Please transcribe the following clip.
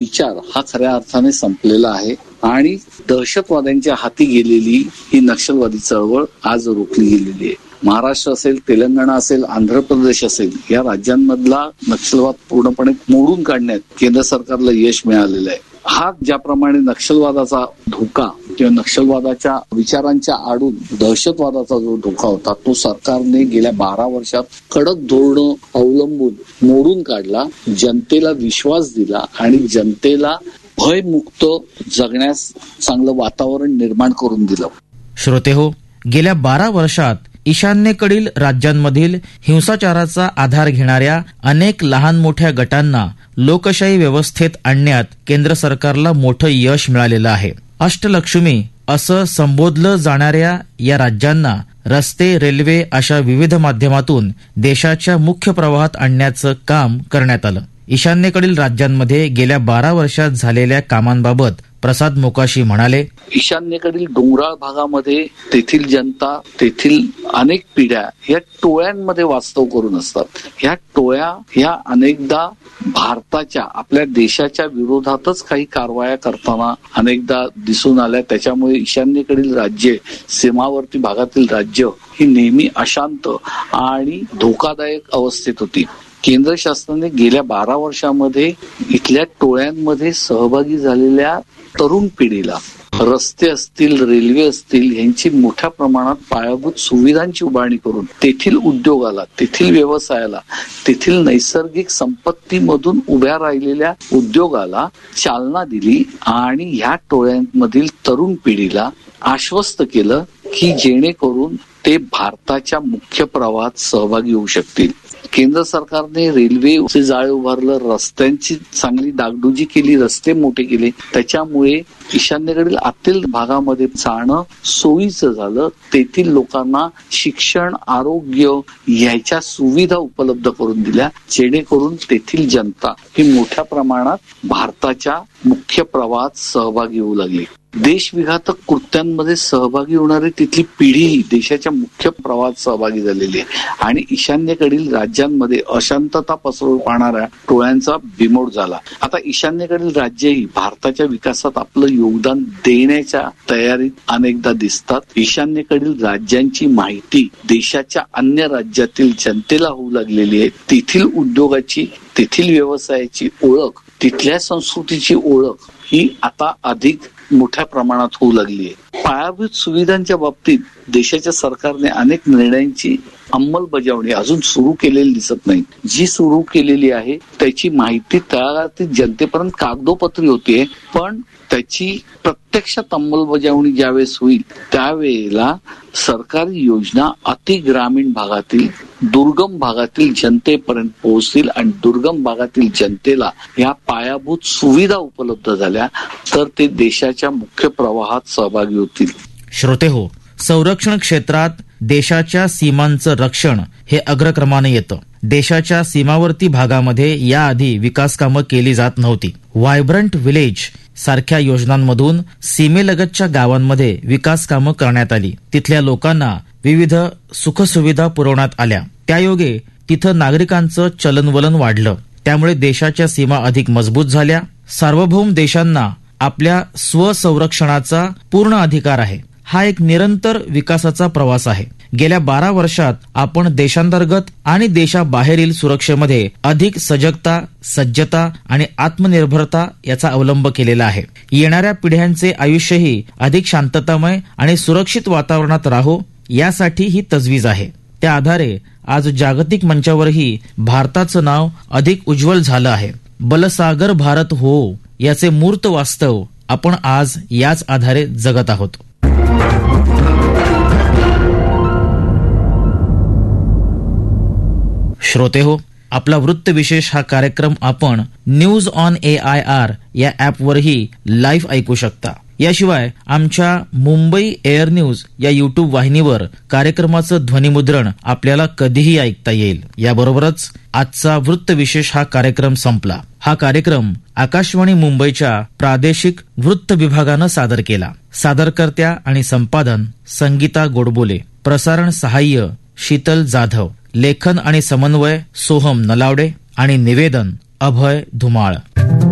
विचार हा खऱ्या अर्थाने संपलेला आहे आणि दहशतवाद्यांच्या हाती गेलेली ही नक्षलवादी चळवळ आज रोखली गेलेली आहे. महाराष्ट्र असेल, तेलंगणा असेल, आंध्र प्रदेश असेल, या राज्यांमधला नक्षलवाद पूर्णपणे मोडून काढण्यात केंद्र सरकारला यश मिळालेलं आहे. हा ज्याप्रमाणे नक्षलवादाचा धोका किंवा नक्षलवादाच्या विचारांच्या आडून दहशतवादाचा जो धोका होता तो सरकारने गेल्या 12 वर्षात कडक धोरणं अवलंबून मोडून काढला, जनतेला विश्वास दिला आणि जनतेला भयमुक्त जगण्यास चांगलं वातावरण निर्माण करून दिलं. श्रोतेहो, गेल्या 12 वर्षात ईशान्येकडील राज्यांमधील हिंसाचाराचा आधार घेणाऱ्या अनेक लहान मोठ्या गटांना लोकशाही व्यवस्थेत आणण्यात केंद्र सरकारला मोठं यश मिळालेलं आहे. अष्टलक्ष्मी असं संबोधलं जाणाऱ्या या राज्यांना रस्ते, रेल्वे अशा विविध माध्यमातून देशाच्या मुख्य प्रवाहात आणण्याचं काम करण्यात आलं. ईशान्येकडील राज्यांमध्ये गेल्या 12 वर्षात झालेल्या कामांबाबत प्रसाद मोकाशी म्हणाले, ईशान्येकडील डोंगराळ भागामध्ये तेथील जनता, तेथील अनेक पिढ्या या टोळ्यांमध्ये वास्तव करून असतात. ह्या टोळ्या ह्या अनेकदा भारताच्या, आपल्या देशाच्या विरोधातच काही कारवाया करताना अनेकदा दिसून आल्या. त्याच्यामुळे ईशान्येकडील राज्ये, सीमावर्ती भागातील राज्य ही नेहमी अशांत आणि धोकादायक अवस्थेत होती. केंद्र शासनाने गेल्या 12 वर्षामध्ये इथल्या टोळ्यांमध्ये सहभागी झालेल्या तरुण पिढीला रस्ते असतील, रेल्वे असतील यांची मोठ्या प्रमाणात पायाभूत सुविधांची उभारणी करून तेथील उद्योगाला, तेथील व्यवसायाला, तेथील नैसर्गिक संपत्तीमधून उभ्या राहिलेल्या उद्योगाला चालना दिली आणि ह्या टोळ्यांमधील तरुण पिढीला आश्वस्त केलं की जेणेकरून ते भारताच्या मुख्य प्रवाहात सहभागी होऊ शकतील. केंद्र सरकारने रेल्वेचे जाळे उभारलं, रस्त्यांची चांगली डागडुजी केली, रस्ते मोठे केले. त्याच्यामुळे ईशान्येकडील आतील भागामध्ये जाणं सोयीचं झालं. तेथील लोकांना शिक्षण, आरोग्य ह्याच्या सुविधा उपलब्ध करून दिल्या, जेणेकरून तेथील जनता ही मोठ्या प्रमाणात भारताच्या मुख्य प्रवाहात सहभागी होऊ लागली. देशविघातक कृत्यांमध्ये सहभागी होणारी तिथली पिढी देशाच्या मुख्य प्रवाहात सहभागी झालेली आहे आणि ईशान्येकडील राज्यांमध्ये अशांतता पसरवून पाहणाऱ्या टोळ्यांचा बिमोड झाला. आता ईशान्येकडील राज्यही भारताच्या विकासात आपलं योगदान देण्याच्या तयारीत अनेकदा दिसतात. ईशान्येकडील राज्यांची माहिती देशाच्या अन्य राज्यातील जनतेला होऊ लागलेली आहे. तेथील उद्योगाची, तेथील व्यवसायाची ओळख, तिथल्या संस्कृतीची ओळख ही आता अधिक मोठ्या प्रमाणात होऊ लागली आहे. पायाभूत सुविधांच्या बाबतीत देशाच्या सरकारने अनेक निर्णयांची अंमलबजावणी अजून सुरू केलेली दिसत नाही. जी सुरू केलेली आहे त्याची माहिती तळागाळातील जनतेपर्यंत कागदोपत्री होतीये, पण त्याची प्रत्यक्षात अंमलबजावणी ज्यावेळेस होईल त्यावेळेला सरकारी योजना अति ग्रामीण भागातील, दुर्गम भागातील जनतेपर्यंत पोहोचतील आणि दुर्गम भागातील जनतेला या पायाभूत सुविधा उपलब्ध झाल्या तर ते देशाच्या मुख्य प्रवाहात सहभागी होतील. श्रोतेहो, संरक्षण क्षेत्रात देशाच्या सीमांचं रक्षण हे अग्रक्रमाने येतं. देशाच्या सीमावर्ती भागामध्ये याआधी विकास कामं केली जात नव्हती. व्हायब्रंट विलेज सारख्या योजनांमधून सीमेलगतच्या गावांमध्ये विकास कामं करण्यात आली. तिथल्या लोकांना विविध सुखसुविधा पुरवण्यात आल्या. त्यायोगे तिथं नागरिकांचं चलनवलन वाढलं. त्यामुळे देशाच्या सीमा अधिक मजबूत झाल्या. सार्वभौम देशांना आपल्या स्वसंरक्षणाचा पूर्ण अधिकार आहे. हा एक निरंतर विकासाचा प्रवास आहे. गेल्या 12 वर्षात आपण देशांतर्गत आणि देशाबाहेरील सुरक्षेमध्ये अधिक सजगता, सज्जता आणि आत्मनिर्भरता याचा अवलंब केलेला आहे. येणाऱ्या पिढ्यांचे आयुष्यही अधिक शांततामय आणि सुरक्षित वातावरणात राहो यासाठी ही तजवीज आहे. त्या आधारे आज जागतिक मंचावरही भारताचं नाव अधिक उज्ज्वल झालं आहे. बलसागर भारत हो याचे मूर्त वास्तव आपण आज याच आधारे जगत आहोत. श्रोतेहो, आपला वृत्त विशेष हा कार्यक्रम आपण न्यूज ऑन AIR या ॲपवरही लाईव्ह ऐकू शकता. याशिवाय आमच्या मुंबई एअर न्यूज या युट्यूब वाहिनीवर कार्यक्रमाचं ध्वनिमुद्रण आपल्याला कधीही ऐकता येईल. याबरोबरच आजचा वृत्त विशेष हा कार्यक्रम संपला. हा कार्यक्रम आकाशवाणी मुंबईच्या प्रादेशिक वृत्त विभागानं सादर केला. सादरकर्त्या आणि संपादन संगीता गोडबोले, प्रसारण सहाय्य शीतल जाधव, लेखन आणि समन्वय सोहम नलावडे आणि निवेदन अभय धुमाळ.